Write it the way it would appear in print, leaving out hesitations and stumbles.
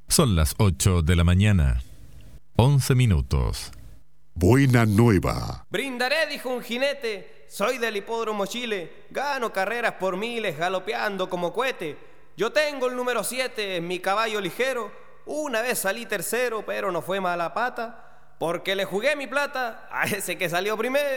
Son las 8 de la mañana, 11 minutos. Buena nueva. Brindaré, dijo un jinete, soy del hipódromo Chile, gano carreras por miles galopeando como cohete. Yo tengo el número 7, mi caballo ligero, una vez salí tercero, pero no fue mala pata, porque le jugué mi plata a ese que salió primero.